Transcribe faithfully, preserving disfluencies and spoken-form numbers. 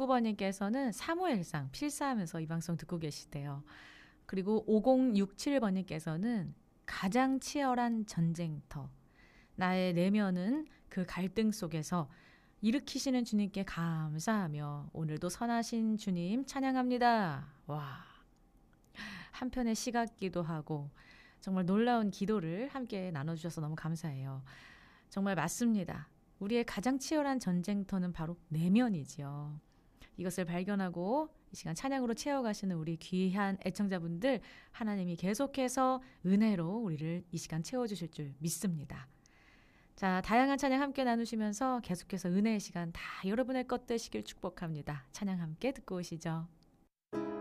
오공육구 번님께서는 사무엘상 필사하면서 이 방송 듣고 계시대요. 그리고 오공육칠 번님께서는 가장 치열한 전쟁터. 나의 내면은 그 갈등 속에서 일으키시는 주님께 감사하며 오늘도 선하신 주님 찬양합니다. 와, 한편의 시각기도 하고 정말 놀라운 기도를 함께 나눠주셔서 너무 감사해요. 정말 맞습니다. 우리의 가장 치열한 전쟁터는 바로 내면이지요. 이것을 발견하고 이 시간 찬양으로 채워가시는 우리 귀한 애청자분들, 하나님이 계속해서 은혜로 우리를 이 시간 채워주실 줄 믿습니다. 자, 다양한 찬양 함께 나누시면서 계속해서 은혜의 시간 다 여러분의 것 되시길 축복합니다. 찬양 함께 듣고 오시죠.